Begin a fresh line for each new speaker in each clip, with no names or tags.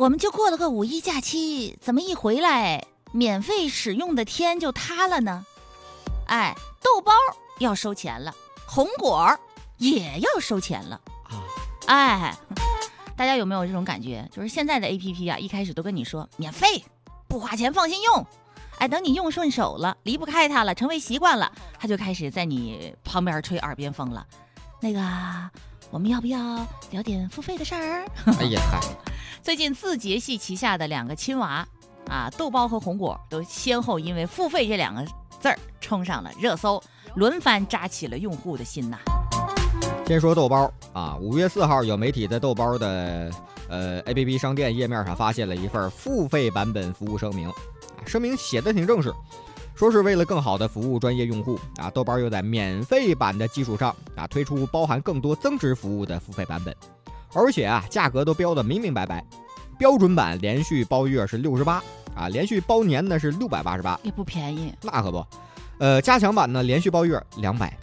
我们就过了个五一假期，怎么一回来免费使用的天就塌了呢？哎，豆包要收钱了，红果也要收钱了哎，大家有没有这种感觉？就是现在的 APP 啊，一开始都跟你说免费，不花钱放心用。哎，等你用顺手了，离不开它了，成为习惯了，它就开始在你旁边吹耳边风了。那个，我们要不要聊点付费的事儿？
哎呀嗨！
最近字节系旗下的两个亲娃啊，豆包和红果都先后因为付费这两个字儿冲上了热搜，轮番扎起了用户的心呐。
先说豆包啊，5月4号有媒体在豆包的APP 商店页面上发现了一份付费版本服务声明，声明写的挺正式，说是为了更好的服务专业用户啊，豆包又在免费版的基础上啊推出包含更多增值服务的付费版本，而且啊价格都标得明明白白，标准版连续包月是68啊，连续包年呢是688，
也不便宜。
那可不，加强版呢连续包月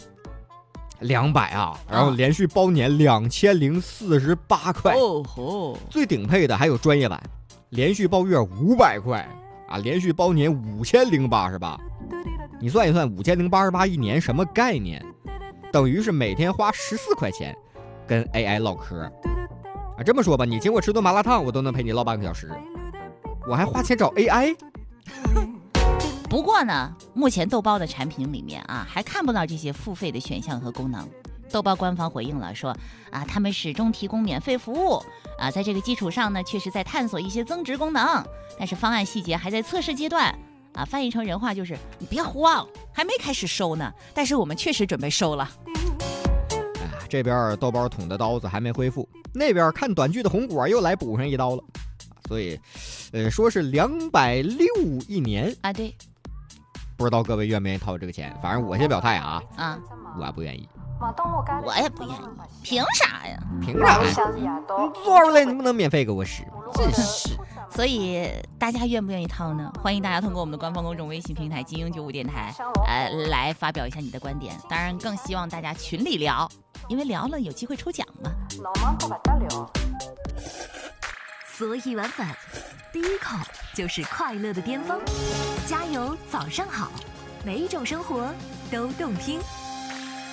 200啊，然后连续包年2048块
哦吼，
最顶配的还有专业版，连续包月500块啊，连续包年5088。你算一算5088一年什么概念？等于是每天花14块钱跟 AI 唠嗑啊。这么说吧，你请我吃顿麻辣烫，我都能陪你唠半个小时，我还花钱找 AI。
不过呢，目前豆包的产品里面啊，还看不到这些付费的选项和功能。豆包官方回应了说啊，他们始终提供免费服务啊，在这个基础上呢，确实在探索一些增值功能，但是方案细节还在测试阶段啊。翻译成人话就是你别慌，还没开始收呢，但是我们确实准备收了。
这边豆包捅的刀子还没恢复，那边看短剧的红果又来补上一刀了，所以说是260一年
啊。对，
不知道各位愿不愿意掏这个钱，反正我先表态啊，我不愿意。
我也不愿意，凭啥呀？
凭啥呀？你做出来你不能免费给我使，真是。
所以大家愿不愿意掏呢？欢迎大家通过我们的官方公众微信平台金鹰95电台来发表一下你的观点，当然更希望大家群里聊，因为聊了有机会抽奖嘛。
所以晚饭第一口就是快乐的巅峰，加油早上好，每一种生活都动听。